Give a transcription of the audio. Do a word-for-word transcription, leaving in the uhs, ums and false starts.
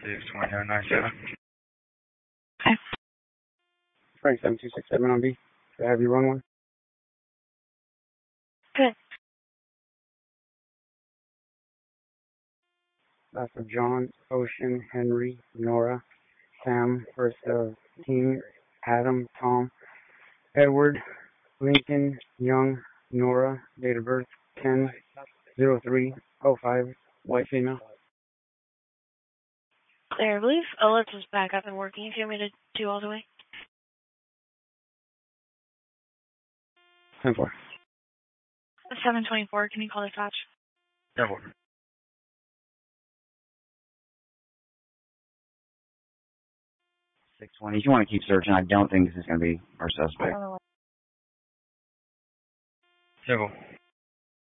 six twenty nine seven. Okay. Frank seven two six seven on B. Do I have you run one? Good. That's for John, Ocean, Henry, Nora, Sam, first of team, Adam, Tom, Edward, Lincoln, Young, Nora, date of birth ten oh three oh five, white female. There, I believe Alyssa's back up and working. If you want me to do all the way. ten four. seven twenty-four, can you call dispatch? ten four. six twenty. If you want to keep searching, I don't think this is going to be our suspect. ten four.